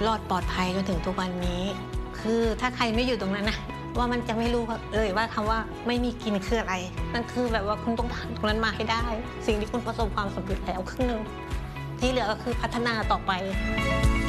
รอดปลอดภัยจนถึงทุกวันนี้ คือถ้าใครไม่อยู่ตรงนั้นนะว่ามันจะไม่รู้เลยว่าคำว่าไม่มีกินคืออะไรนั่นคือแบบว่าคุณต้องผ่านตรงนั้นมาให้ได้ สิ่งที่คุณประสบความสำเร็จแล้วครึ่งหนึ่งที่เหลือก็คือพัฒนาต่อไป